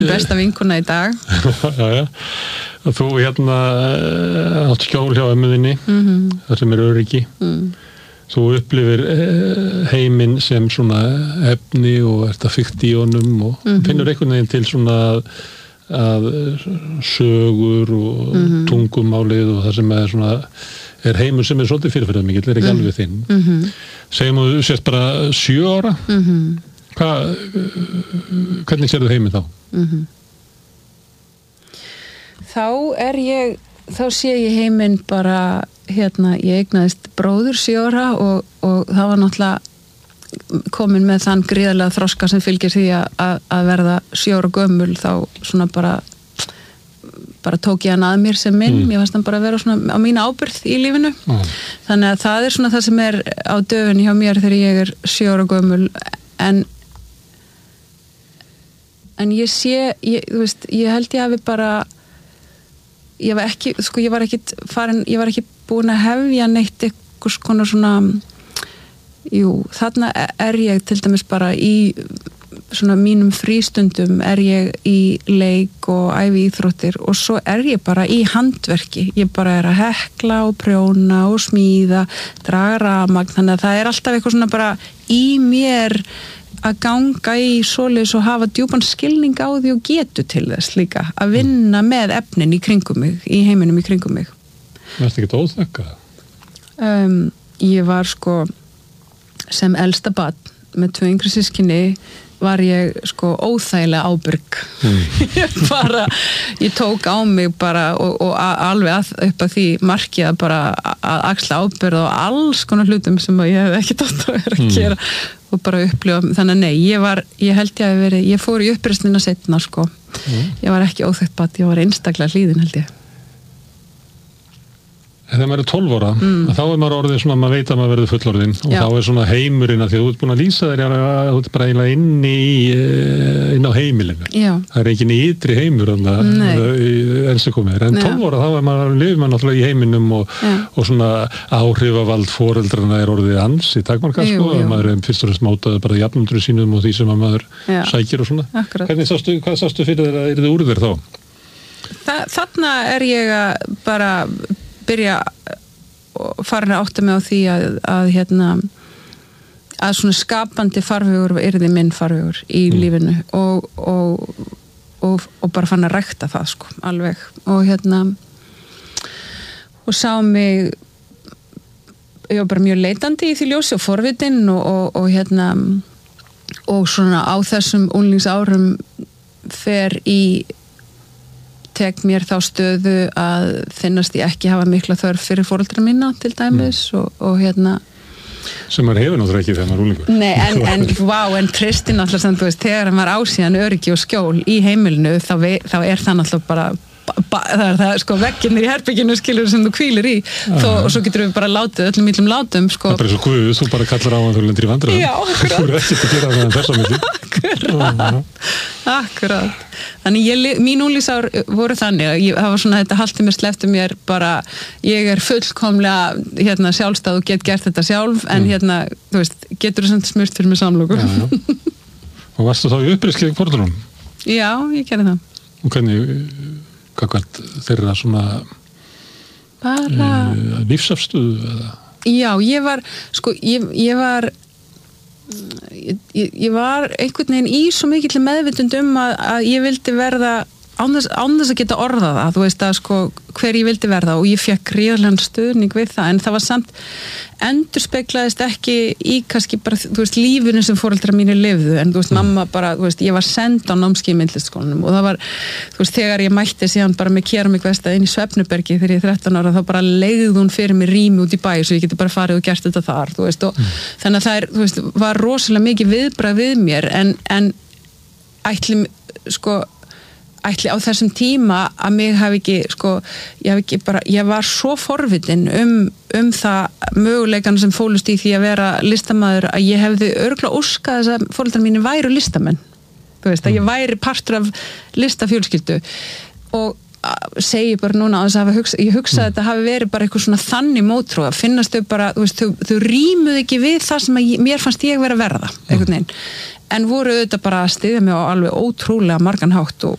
besta vinkona í dag. Já. Þú átt skjól hjá ömmuðinni, það sem öryggi. Þú upplifir heiminn sem svona efni og ert að fikta í honum og finnur einhvern veginn til svona að sögur og tungumálið og það sem svona heimur sem svolítið fyrirferðarmikill, ekki alveg þinn. Segjum þú sést bara 7 ára. Hvernig sérðu heiminn þá? Þá sé ég heiminn bara, ég eignaðist bróður 7 ára og það var náttúrulega komin með þann gríðarlega þroska sem fylgir því að verða 7 ára gömul, þá svona bara tók ég hann að mér sem minn, ég fannst hann bara að vera svona á mína ábyrgð í lífinu. Þannig að það svona það sem á döfunni hjá mér þegar ég 7 ára gömul, en ég sé, ég held ég hafi bara, ég var ekki búin að hefja neitt einhvers konar svona, þarna ég til dæmis bara í svona mínum frístundum ég í leik og æfi íþróttir og svo ég bara í handverki, ég bara að hekla og prjóna og smíða, draga rafmagn, þannig að það alltaf eitthvað svona bara í mér að ganga í svoleiðis og hafa djúpan skilning á því og getu til þess líka að vinna með efnin í kringum mig, í heiminum í kringum mig. Varstu ekki óþekkað? Ég var sem elsta barn með 2 yngri systkini var ég óþægilega ábyrg. Ég tók á mig bara og alveg upp að því marki að bara að axla ábyrgð og alls konar hlutum sem ég hef ekki átt að vera að gera og bara upplifa, þannig að nei, ég held ég fór í uppreisnina seinna, ég var ekki óþekkt barn, ég var einstaklega hlýðin held ég. Þegar maður 12 ára, þá maður orðið svona, maður veit að maður verður fullorðinn og þá svona heimurinn að því að þú ert búin að lýsa þér þú ert bara eiginlega inn á heimilinu. Já. Það engin ytri heimur eins og komið. En 12 ára, þá lifir maður náttúrulega í heiminum og svona áhrifavald foreldrana orðið ansi takmarkað, maður fyrst og fremst mótaði bara jafnumdru sínum og því sem maður sækir og svona. Akkurat. Hvað sástu fyrir þér að yrði úr þér þá? Þarna ég að bara byrja farin að átta mig á því að svona skapandi farvegur yrði minn farvegur í lífinu og bara fann að rækta það alveg og sá mig ég var bara mjög leitandi í því ljósi og forvitin og svona á þessum unglingsárum fer tek mér þá stöðu að finnast ég ekki hafa mikla þörf fyrir foreldra mína til dæmis og sem maður hefur náttúrulega ekki þegar maður unglingur. Nei, en Kristi náttúrulega sem þú veist, þegar maður ásíðan öryggi og skjól í heimilinu þá það náttúrulega bara það veggirnir í herbygginu skilur sem þú hvílir í og svo getur við bara látið öllum illum látum Það bara eins og Guð, þú bara kallar á hann þú lendir í vandræðum. Já, akkurat. Þú eru ekkert að gera það en þess að milli. Akkurat. Þannig mín unglísár voru þannig það var svona þetta halti mér sleppti mér bara ég fullkomlega sjálfstæð og get gert þetta sjálf en þú veist, getur þú samt smurt fyrir mig samloku. Og varstu þá í uppreist gegn foreldrunum? Já, ég gerði það. Og hvernig hvað þeirra svona lífsafstöðu eða? Já, ég var einhvern veginn í svo mikill meðvitund að ég vildi verða án þess að geta orðað það, þú veist hver ég vildi verða og ég fekk gríðarlegan stuðning við það, en það var samt endurspeglaðist ekki í kannski bara, þú veist, lífinu sem foreldrar mínir lifðu, en þú veist, mamma bara, þú veist, ég var send á námskeið í myndlistskólanum og það var, þú veist, þegar ég mætti síðan bara með keramíkverkstað inn í Svefnubergi þegar ég 13 ára, þá bara leigði hún fyrir mig rými út í bæ svo ég geti bara farið og gert þetta þar, þú veist, og þannig að það þú veist, var rosalega mikið viðbragð við mér, en ætli á þessum tíma að mig hafi ekki, ég var svo forvitin það möguleikan sem fólust í því að vera listamaður að ég hefði örugglega óskað þess að foreldrar mínir væru listamenn, þú veist, að ég væri partur af listafjölskyldu og segi bara núna ég hugsa að þetta hafi verið bara eitthvað svona þannig mótrú að finnast þau bara, þú veist, þau rýmuð ekki við það sem mér fannst ég vera að verða einhvern veginn, en voru auðvitað bara að styðja mig á alveg ótrúlega margan hátt og